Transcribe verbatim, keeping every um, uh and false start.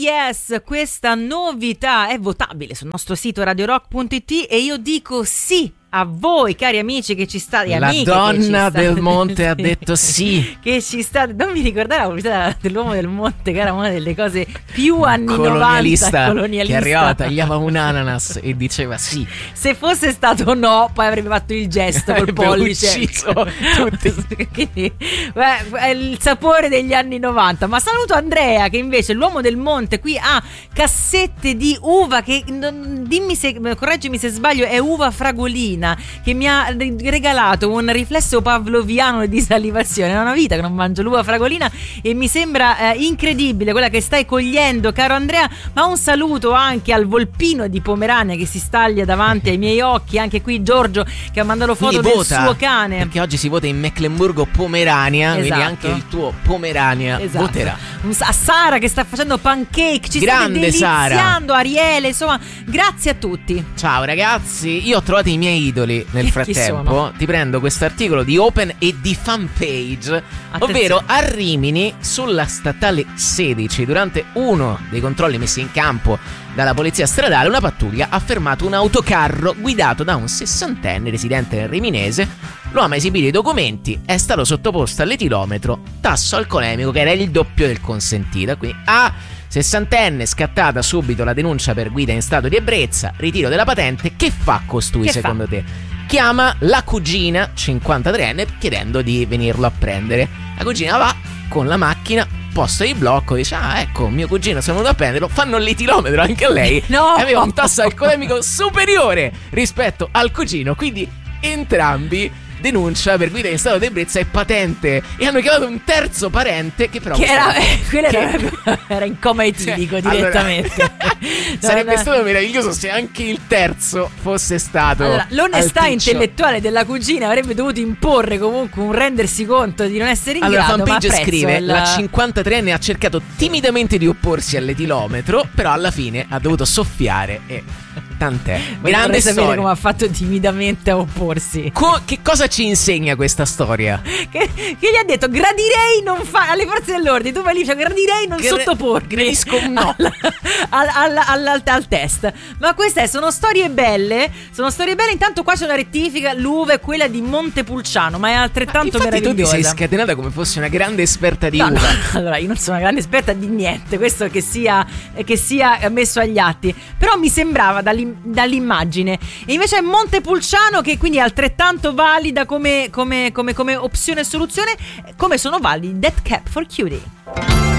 yes, questa novità è votabile sul nostro sito radio rock punto it e io dico sì a voi cari amici che ci state. La donna del monte ha detto sì. Che ci state. Non mi ricordare la pubblicità dell'uomo del monte, che era una delle cose più anni colonialista, novanta colonialista, che arrivava, tagliava un ananas e diceva sì. Se fosse stato no, poi avrebbe fatto il gesto col pollice. Ucciso tutti. Quindi, beh, è il sapore degli anni novanta. Ma saluto Andrea, che invece l'uomo del monte qui ha cassette di uva che, dimmi se, correggimi se sbaglio, è uva fragolina, che mi ha regalato un riflesso pavloviano di salivazione. È una vita che non mangio l'uva fragolina e mi sembra eh, incredibile quella che stai cogliendo, caro Andrea. Ma un saluto anche al volpino di Pomerania che si staglia davanti ai miei occhi. Anche qui Giorgio che ha mandato foto quindi del vota, suo cane, perché oggi si vota in Mecklenburgo Pomerania. Esatto. Quindi anche il tuo Pomerania, esatto, voterà. A Sara che sta facendo pancake, ci grande state deliziando, Sara. Ariele, insomma, grazie a tutti. Ciao ragazzi, io ho trovato i miei idoli nel frattempo. Ti prendo questo articolo di Open e di Fanpage. Attenzione. Ovvero a Rimini, sulla statale sedici, durante uno dei controlli messi in campo dalla polizia stradale, una pattuglia ha fermato un autocarro guidato da un sessantenne residente nel riminese. L'uomo ha esibito i documenti, è stato sottoposto all'etilometro, tasso alcolemico che era il doppio del consentito. Quindi a sessantenne, scattata subito la denuncia per guida in stato di ebbrezza, ritiro della patente. Che fa costui che secondo fa? te? Chiama la cugina cinquantatreenne chiedendo di venirlo a prendere. La cugina va con la macchina, posto di blocco, dice: ah, ecco, mio cugino, sono venuto a prenderlo. Fanno l'etilometro anche a lei. No! E aveva un tasso alcolemico superiore rispetto al cugino, quindi entrambi denuncia per guida in stato di ebbrezza e patente. E hanno chiamato un terzo parente che però che era, eh, che era, era in coma etilico, cioè, direttamente. Allora, sarebbe stato meraviglioso se anche il terzo fosse stato allora, l'onestà alticcio. intellettuale della cugina avrebbe dovuto imporre comunque un rendersi conto di non essere in allora, grado. Fanpage ma scrive la... la cinquantatreenne ha cercato timidamente di opporsi all'etilometro, però alla fine ha dovuto soffiare e tant'è. Grande sapere storia. come ha fatto timidamente a opporsi. Co- che cosa ci insegna questa storia? Che, che gli ha detto: gradirei non fa alle forze dell'ordine. Tu vai lì, cioè, gradirei non Gra- sottopormi. Gradisco un no al, al, al, al, al, al test. Ma queste sono storie belle. Sono storie belle. Intanto qua c'è una rettifica. L'uva è quella di Montepulciano, ma è altrettanto ma infatti meravigliosa. tu ti sei scatenata come fossi una grande esperta di no, uva. no, allora io non sono una grande esperta di niente. Questo che sia, che sia messo agli atti. Però mi sembrava dall'im- dall'immagine. E invece è Montepulciano, che quindi è altrettanto valida come, come, come, come opzione e soluzione, come sono validi Dead Cap for Cutie.